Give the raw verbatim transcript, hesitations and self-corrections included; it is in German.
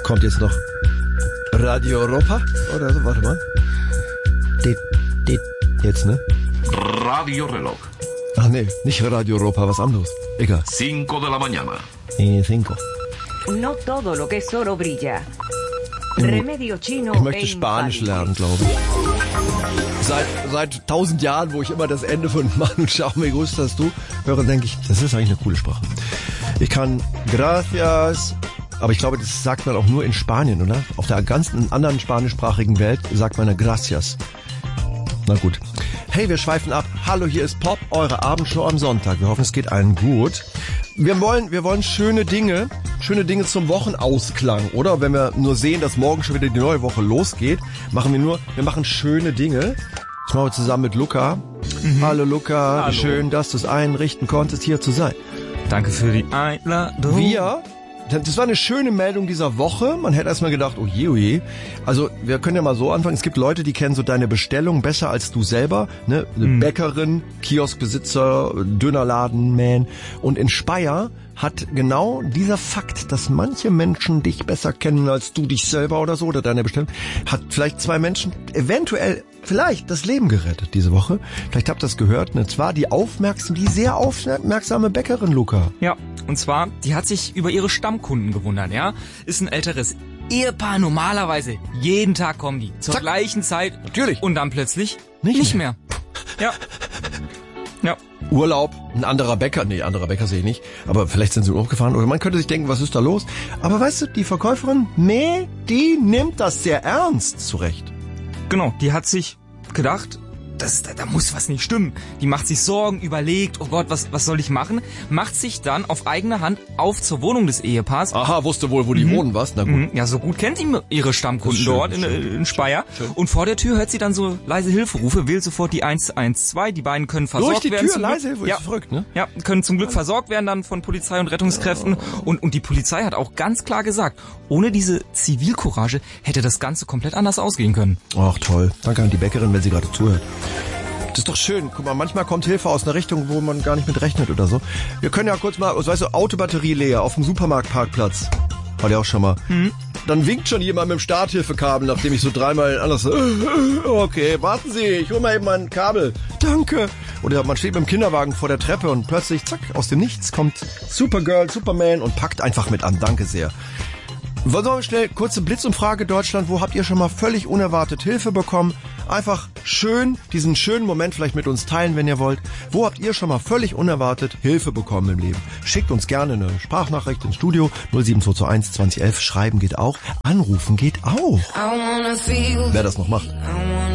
Kommt jetzt noch Radio Europa oder so, warte mal. Dit, dit, jetzt, ne? Radio Reloj. Ach nee, nicht Radio Europa, was anderes. Egal. Cinco de la mañana. Eh, cinco. No todo lo que es oro brilla. Remedio chino. Ich möchte Spanisch lernen, glaube ich. Seit, seit tausend Jahren, wo ich immer das Ende von Manu Chao me gustas du höre, denke ich, das ist eigentlich eine coole Sprache. Ich kann Gracias, aber ich glaube, das sagt man auch nur in Spanien, oder? Auf der ganzen anderen spanischsprachigen Welt sagt man Gracias. Na gut. Hey, wir schweifen ab. Hallo, hier ist Pop, eure Abendshow am Sonntag. Wir hoffen, es geht allen gut. Wir wollen, wir wollen schöne Dinge, schöne Dinge zum Wochenausklang, oder? Wenn wir nur sehen, dass morgen schon wieder die neue Woche losgeht, machen wir nur, wir machen schöne Dinge. Das machen wir zusammen mit Luca. Mhm. Hallo Luca, Hallo. Schön, dass du es einrichten konntest, hier zu sein. Danke für die Einladung. Wir, das war eine schöne Meldung dieser Woche. Man hätte erstmal gedacht, oh je, oh je. Also wir können ja mal so anfangen. Es gibt Leute, die kennen so deine Bestellung besser als du selber. Ne? Eine mhm. Bäckerin, Kioskbesitzer, Dönerladen-Man. Und in Speyer hat genau dieser Fakt, dass manche Menschen dich besser kennen als du dich selber oder so, oder deine Bestellung, hat vielleicht zwei Menschen eventuell vielleicht das Leben gerettet diese Woche. Vielleicht habt ihr das gehört. Und zwar die aufmerksame, die sehr aufmerksame Bäckerin, Luca. Ja, und zwar, die hat sich über ihre Stammkunden gewundert, ja. Ist ein älteres Ehepaar, normalerweise jeden Tag kommen die zur Zack. gleichen Zeit. Natürlich. Und dann plötzlich Nicht nicht mehr. mehr. Ja. Ja. Urlaub, ein anderer Bäcker, nee, anderer Bäcker sehe ich nicht, aber vielleicht sind sie Urlaub gefahren oder man könnte sich denken, was ist da los? Aber weißt du, die Verkäuferin, nee, die nimmt das sehr ernst zurecht. Genau, die hat sich gedacht, das, da, da muss was nicht stimmen. Die macht sich Sorgen, überlegt, oh Gott, was, was soll ich machen? Macht sich dann auf eigene Hand auf zur Wohnung des Ehepaars. Aha, wusste wohl, wo die Mhm. wohnen, was? Na gut. Mhm, Ja, so gut kennt ihn ihre Stammkunden Das ist schön, dort in, schön. in Speyer. Schön. Und vor der Tür hört sie dann so leise Hilferufe, wählt sofort die eins eins zwei. Die beiden können versorgt Durch die werden. Tür, zum Glück. leise Hilfe, ja. ist verrückt, ne? Ja, können zum Glück versorgt werden dann von Polizei und Rettungskräften. Und, und die Polizei hat auch ganz klar gesagt, ohne diese Zivilcourage hätte das Ganze komplett anders ausgehen können. Ach toll, danke an die Bäckerin, wenn sie gerade zuhört. Das ist doch schön. Guck mal, manchmal kommt Hilfe aus einer Richtung, wo man gar nicht mit rechnet oder so. Wir können ja kurz mal, weißt du, Autobatterie leer auf dem Supermarktparkplatz. War der auch schon mal. Mhm. Dann winkt schon jemand mit dem Starthilfekabel, nachdem ich so dreimal anders so, okay, warten Sie, ich hol mal eben mein Kabel. Danke. Oder man steht mit dem Kinderwagen vor der Treppe und plötzlich, zack, aus dem Nichts kommt Supergirl, Superman und packt einfach mit an. Danke sehr. Wollen wir schnell kurze Blitzumfrage Deutschland. Wo habt ihr schon mal völlig unerwartet Hilfe bekommen? Einfach schön, diesen schönen Moment vielleicht mit uns teilen, wenn ihr wollt. Wo habt ihr schon mal völlig unerwartet Hilfe bekommen im Leben? Schickt uns gerne eine Sprachnachricht ins Studio null sieben zwei zwei eins zwanzig elf. Schreiben geht auch. Anrufen geht auch. Wer das noch macht.